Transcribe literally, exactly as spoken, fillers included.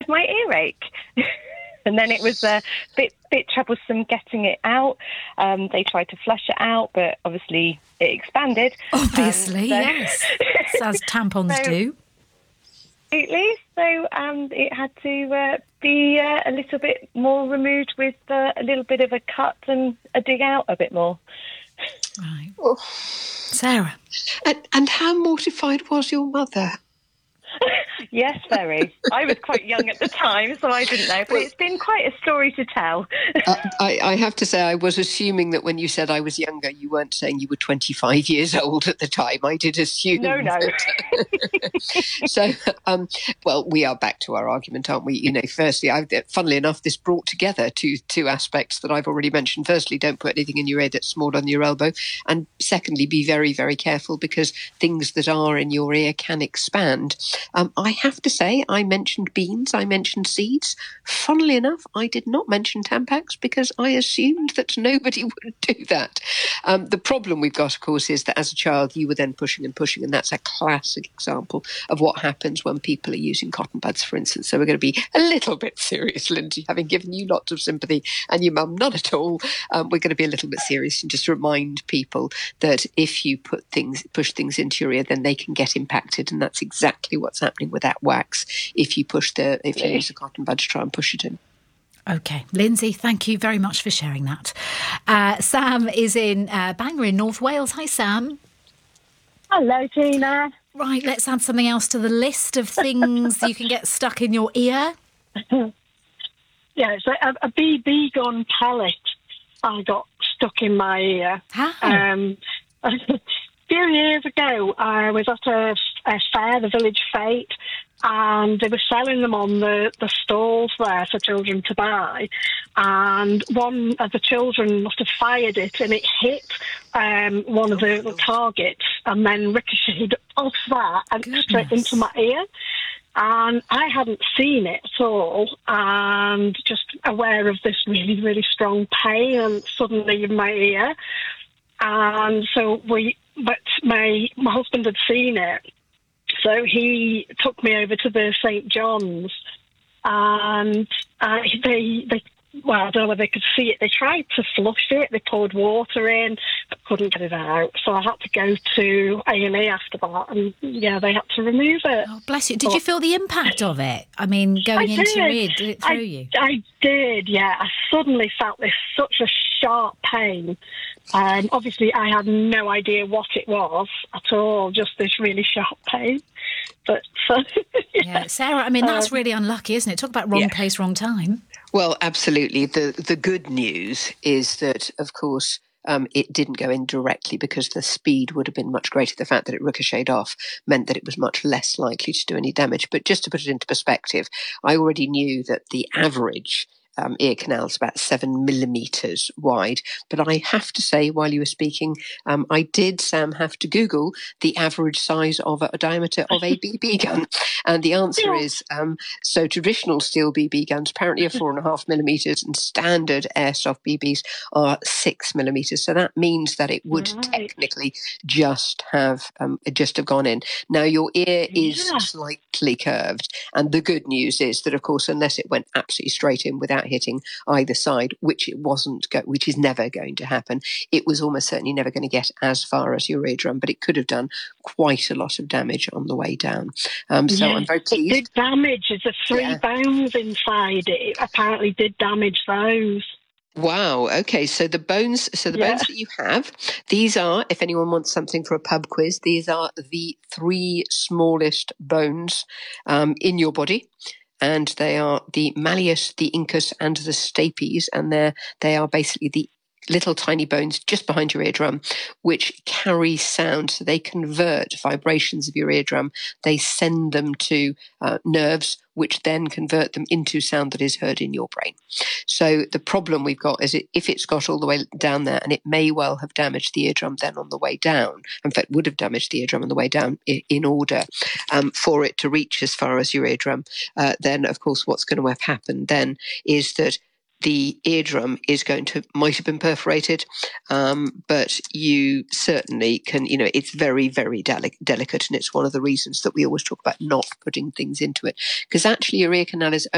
with my earache. And then it was a bit bit troublesome getting it out. Um, they tried to flush it out, but obviously it expanded. Obviously, um, so yes. As tampons so, do. Absolutely. So um, it had to uh, be uh, a little bit more removed with uh, a little bit of a cut and a dig out a bit more. Right. Oh. Sarah. And, and how mortified was your mother? Yes, very. I was quite young at the time, so I didn't know. But Well, it's been quite a story to tell. uh, I, I have to say, I was assuming that when you said I was younger, you weren't saying you were twenty-five years old at the time. I did assume. No, no. So, um, well, we are back to our argument, aren't we? You know, firstly, I've, funnily enough, this brought together two two aspects that I've already mentioned. Firstly, don't put anything in your ear that's smaller than your elbow. And secondly, be very, very careful because things that are in your ear can expand. Um, I have to say, I mentioned beans, I mentioned seeds. Funnily enough, I did not mention Tampax because I assumed that nobody would do that. Um, the problem we've got, of course, is that as a child, you were then pushing and pushing, and that's a classic example of what happens when people are using cotton buds, for instance. So we're going to be a little bit serious, Lindsay, having given you lots of sympathy and your mum not at all. Um, we're going to be a little bit serious and just remind people that if you put things, push things into your ear, then they can get impacted, and that's exactly what's happening with that wax. If you push the, if you use a cotton bud to try and push it in. Okay. Lindsay, thank you very much for sharing that. Uh, Sam is in uh, Bangor in North Wales. Hi, Sam. Hello, Tina. Right, let's add something else to the list of things you can get stuck in your ear. Yeah, so a, a B B gun pellet I got stuck in my ear. How? Um, a few years ago, I was at a, a fair, the Village Fete, and they were selling them on the, the stalls there for children to buy. And one of the children must have fired it, and it hit um, one of the, the targets and then ricocheted off that and Goodness. straight into my ear. And I hadn't seen it at all, and just aware of this really, really strong pain and suddenly in my ear. And so we, but my my husband had seen it, so he took me over to the Saint John's, and uh, they they. Well, I don't know whether they could see it. They tried to flush it. They poured water in, but couldn't get it out. So I had to go to A and E after that, and yeah, they had to remove it. Oh, bless you. Did but, you feel the impact of it? I mean, going I into did. your ear, did it through I, you? I did, yeah. I suddenly felt this such a sharp pain. Um, obviously, I had no idea what it was at all, just this really sharp pain. But uh, yeah. yeah, Sarah, I mean, that's Um, really unlucky, isn't it? Talk about wrong yeah. place, wrong time. Well, absolutely. The the good news is that, of course, um, it didn't go in directly because the speed would have been much greater. The fact that it ricocheted off meant that it was much less likely to do any damage. But just to put it into perspective, I already knew that the average Um, ear canal is about seven millimetres wide. But I have to say, while you were speaking, um, I did, Sam, have to Google the average size of a, a diameter of a B B gun. And the answer Yeah. is, um, so traditional steel B B guns apparently are four and a half millimetres and standard airsoft B Bs are six millimetres. So that means that it would Right. technically just have, um, just have gone in. Now, your ear is Yeah. slightly curved. And the good news is that, of course, unless it went absolutely straight in without hitting either side, which it wasn't, go- which is never going to happen. It was almost certainly never going to get as far as your eardrum, but it could have done quite a lot of damage on the way down. Um, so Yeah, I'm very it pleased. did damage. The three Yeah. bones inside it, it apparently did damage those. Wow. Okay. So the bones, so the Yeah. bones that you have, these are, if anyone wants something for a pub quiz, these are the three smallest bones um, in your body. And they are the malleus, the incus, and the stapes, and they're they are basically the little tiny bones just behind your eardrum, which carry sound. So they convert vibrations of your eardrum. They send them to uh, nerves, which then convert them into sound that is heard in your brain. So the problem we've got is it, if it's got all the way down there, and it may well have damaged the eardrum then on the way down, in fact, would have damaged the eardrum on the way down in, in order um, for it to reach as far as your eardrum, uh, then, of course, what's going to have happened then is that the eardrum is going to, might have been perforated, um, but you certainly can, you know, it's very, very deli- delicate. And it's one of the reasons that we always talk about not putting things into it. Because actually your ear canal is